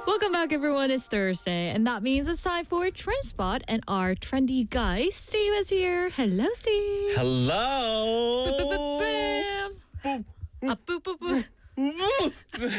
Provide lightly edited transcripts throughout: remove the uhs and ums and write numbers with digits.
Welcome back, everyone. It's Thursday, and that means it's time for Trend Spot, and our trendy guy, Steve, is here. Hello, Steve. Hello. Bam. Boop, boop, boop.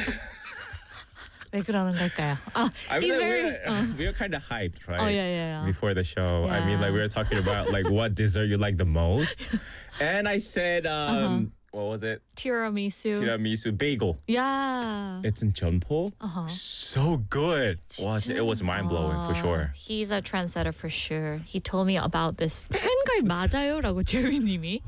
왜 그러는 걸까요? I mean, he's like, very... we were kind of hyped, right? Oh, yeah. Before the show. I mean, like, we were talking about, like, what dessert you like the most. And I said, what was it? Tiramisu. Bagel. Yeah. It's in Jeonpo. So good. It was mind-blowing, for sure. He's a trendsetter for sure. He told me about this. 팬가이 맞아요라고 제리님이.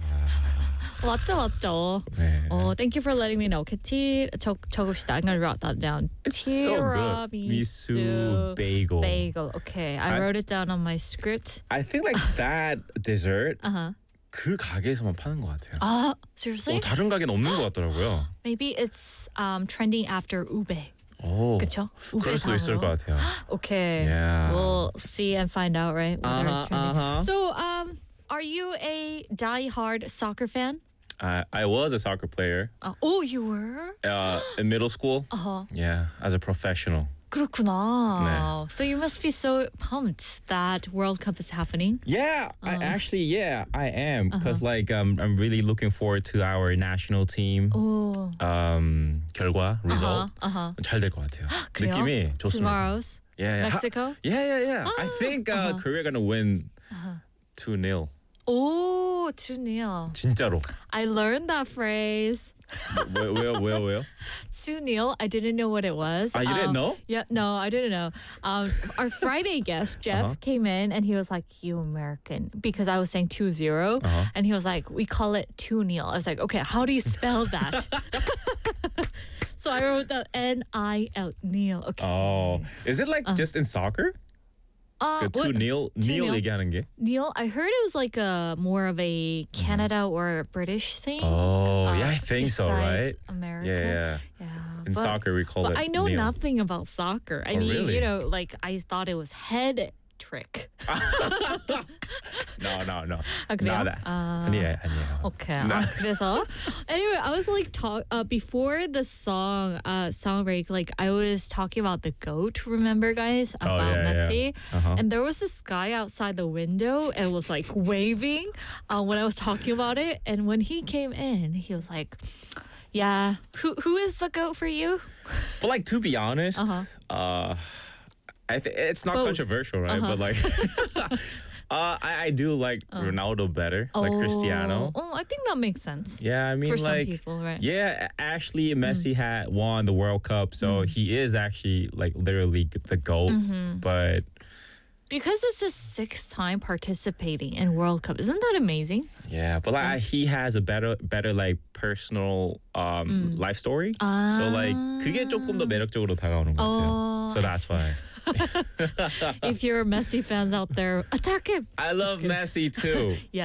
맞죠. 네. Thank you for letting me know. 적읍시다. I'm gonna write that down. It's so good. Misu bagel. Bagel. Okay, I wrote it down on my script. I think like that dessert 그 가게에서만 파는 것 같아요. Seriously? 다른 가게는 없는 것 같더라고요. Maybe it's trending after ube. 그쵸? 그럴 수도 있을 것 같아요. Okay. Yeah. We'll see and find out, right? Whether it's trending. So, are you a die-hard soccer fan? I was a soccer player. You were? In middle school. Yeah, as a professional. 그렇구나. 네. So you must be so pumped that World Cup is happening. Yeah, I am because like I'm really looking forward to our national team. 결과 result 잘 될 것 같아요. 그래요? 느낌이 좋습니다. Tomorrow's Mexico? Yeah. I think Korea gonna win 2-0. 2-0. 진짜로. I learned that phrase. 왜요? 2-0. I didn't know what it was. You didn't know? Yeah, no, I didn't know. Our Friday guest, Jeff, came in and he was like, you American, because I was saying 2-0. And he was like, we call it 2-0. I was like, okay, how do you spell that? So I wrote the N-I-L, Neil. Okay. Is it like just in soccer? 그 2-0 얘기하는 게? Neil, I heard it was like more of a Canada or British thing. Yeah, I think so, right? America. Yeah. In soccer, we call it I know Neil. nothing about soccer. I mean, really? like I thought it was head trick. No. 그래요? Not that. 아니에요. Okay. No. 그래서 anyway, I was like before the song break, like I was talking about the GOAT, remember guys? About Messi. And there was this guy outside the window and was like waving when I was talking about it. And when he came in, he was like, yeah, who is the GOAT for you? But like to be honest, it's not controversial, right? But like, I do like Ronaldo better, like Cristiano. I think that makes sense. Yeah, I mean, for like, some people, right? Yeah, Ashley Messi had won the World Cup, so he is actually like literally the GOAT. But because it's his 6th time participating in World Cup, isn't that amazing? Yeah, but like he has a better like personal life story. So like 그게 조금 더 매력적으로 다가오는 것 같아요. So that's why. If you're Messi fans out there, attack him. I love Messi too. Yeah.